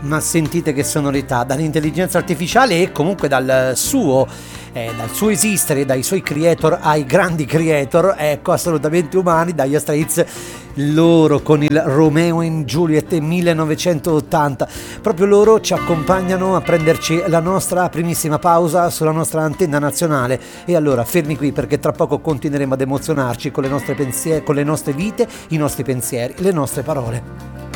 Ma sentite che sonorità, dall'intelligenza artificiale e comunque dal suo esistere, dai suoi creator ai grandi creator, ecco, assolutamente umani, dagli Straits, loro con il Romeo and Juliet 1980. Proprio loro ci accompagnano a prenderci la nostra primissima pausa sulla nostra antenna nazionale. E allora fermi qui, perché tra poco continueremo ad emozionarci con le nostre con le nostre vite, i nostri pensieri, le nostre parole.